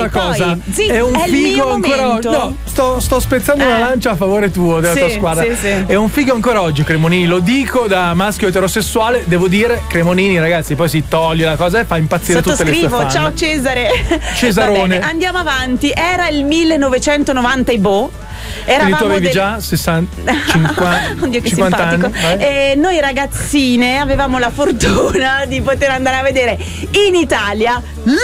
una cosa. Sì, è un è il figo mio ancora oggi. momento. No, sto spezzando una lancia a favore tuo, della tua squadra. Sì. È un figo ancora oggi, Cremonini. Lo dico da maschio eterosessuale. Devo dire, Cremonini, ragazzi, poi si toglie la cosa e fa impazzire tutte le sue fan. Ciao Cesare. Cesarone. Vabbè, andiamo avanti. Era il 1990 Quindi tu avevi già 60, 50, Oddio, che 50 anni. E noi ragazzine avevamo la fortuna di poter andare a vedere in Italia